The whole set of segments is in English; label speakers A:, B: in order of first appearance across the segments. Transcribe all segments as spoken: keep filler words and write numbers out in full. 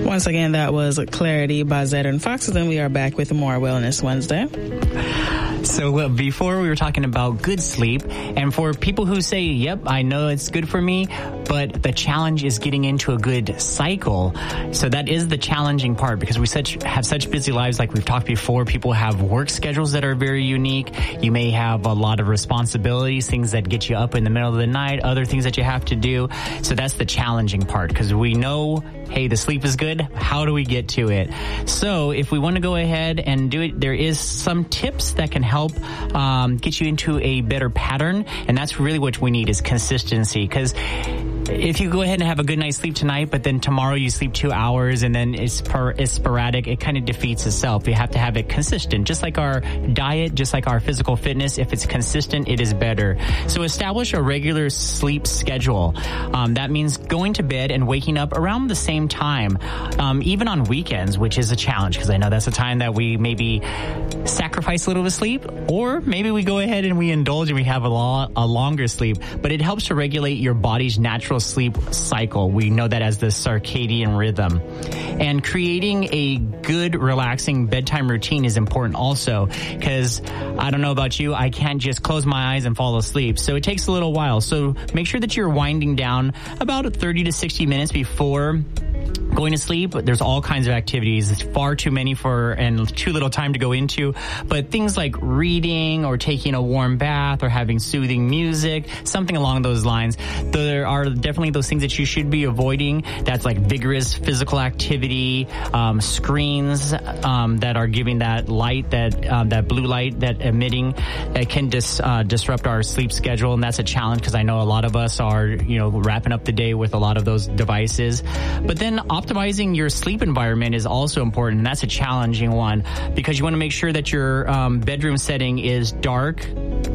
A: Once again, that was Clarity by Zedder and Foxes, and we are back with more Wellness Wednesday.
B: So uh, before we were talking about good sleep, and for people who say, yep, I know it's good for me, but the challenge is getting into a good cycle. So that is the challenging part, because we such have such busy lives. Like we've talked before, people have work schedules that are very unique. You may have a lot of responsibilities, things that get you up in the middle of the night, other things that you have to do. So that's the challenging part, because we know, hey, the sleep is good. How do we get to it? So if we want to go ahead and do it, there is some tips that can help um, get you into a better pattern. And that's really what we need, is consistency. Because if you go ahead and have a good night's sleep tonight, but then tomorrow you sleep two hours and then it's, per, it's sporadic, it kind of defeats itself. You have to have it consistent. Just like our diet, just like our physical fitness, if it's consistent, it is better. So establish a regular sleep schedule. Um, that means going to bed and waking up around the same time, um, even on weekends, which is a challenge, because I know that's a time that we maybe sacrifice a little bit of sleep, or maybe we go ahead and we indulge and we have a, lo- a longer sleep. But it helps to regulate your body's natural sleep cycle. We know that as the circadian rhythm. And creating a good, relaxing bedtime routine is important also, because I don't know about you, I can't just close my eyes and fall asleep. So it takes a little while. So make sure that you're winding down about thirty to sixty minutes before going to sleep. There's all kinds of activities. It's far too many for and too little time to go into. But things like reading or taking a warm bath or having soothing music, something along those lines. There are definitely those things that you should be avoiding. That's like vigorous physical activity, um, screens um, that are giving that light, that um, that blue light that emitting, that can dis, uh, disrupt our sleep schedule. And that's a challenge, because I know a lot of us are, you know, wrapping up the day with a lot of those devices. But then optimizing your sleep environment is also important, and that's a challenging one, because you want to make sure that your um, bedroom setting is dark,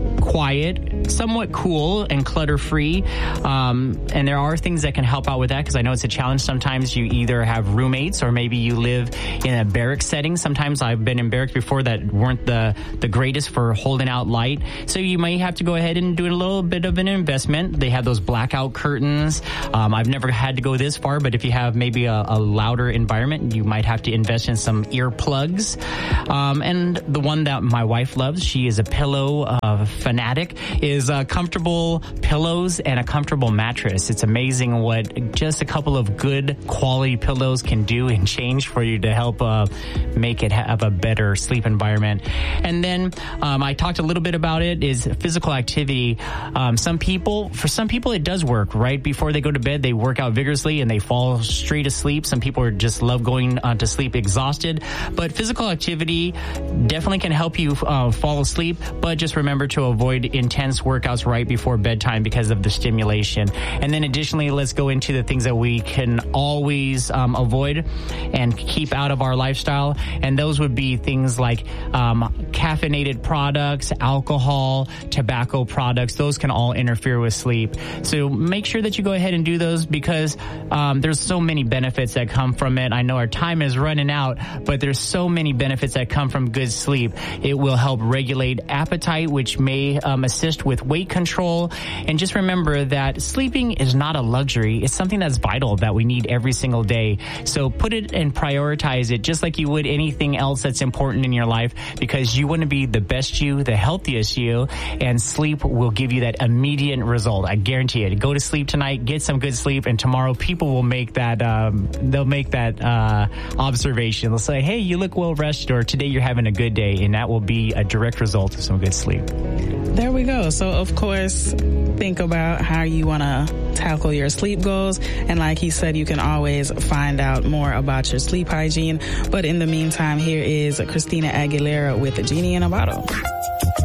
B: quiet, somewhat cool, and clutter-free. Um, and there are things that can help out with that, because I know it's a challenge. Sometimes you either have roommates or maybe you live in a barrack setting. Sometimes I've been in barracks before that weren't the, the greatest for holding out light. So you might have to go ahead and do a little bit of an investment. They have those blackout curtains. Um, I've never had to go this far, but if you have maybe a, a louder environment, you might have to invest in some earplugs. Um, and the one that my wife loves, she is a pillow uh, fanatic, is uh, comfortable pillows and a comfortable mattress. It's amazing what just a couple of good quality pillows can do and change for you to help uh, make it have a better sleep environment. And then um, I talked a little bit about it, is physical activity. Um, some people, for some people, it does work. Right before they go to bed, they work out vigorously and they fall straight asleep. Some people are just love going uh, to sleep exhausted. But physical activity definitely can help you uh, fall asleep. But just remember to avoid intense workouts right before bedtime because of the stimulation. And then additionally, let's go into the things that we can always um, avoid and keep out of our lifestyle. And those would be things like um, caffeinated products, alcohol, tobacco products. Those can all interfere with sleep. So make sure that you go ahead and do those, because um, there's so many benefits that come from it. I know our time is running out, but there's so many benefits that come from good sleep. It will help regulate appetite, which may um, assist with weight control. And just remember that sleeping is not a luxury. It's something that's vital that we need every single day. So put it and prioritize it just like you would anything else that's important in your life, because you want to be the best you, the healthiest you, and sleep will give you that immediate result. I guarantee it. Go to sleep tonight, get some good sleep, and tomorrow people will make that, um, they'll make that uh, observation. They'll say, hey, you look well rested, or today you're having a good day, and that will be a direct result of some good sleep.
A: There we go. So, of course, think about how you want to tackle your sleep goals. And like he said, you can always find out more about your sleep hygiene. But in the meantime, here is Christina Aguilera with Genie in a Bottle.